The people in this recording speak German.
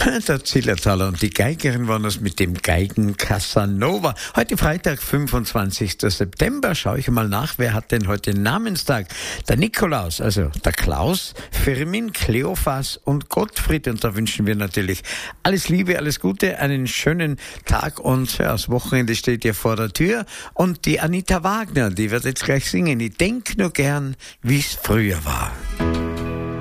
Der Zillertaler und die Geigerin waren das mit dem Geigen Casanova. Heute Freitag, 25. September. Schaue ich mal nach, wer hat denn heute Namenstag? Der Nikolaus, also der Klaus, Firmin, Kleophas und Gottfried. Und da wünschen wir natürlich alles Liebe, alles Gute, einen schönen Tag. Und ja, das Wochenende steht ja vor der Tür. Und die Anita Wagner, die wird jetzt gleich singen. Ich denk nur gern, wie's früher war.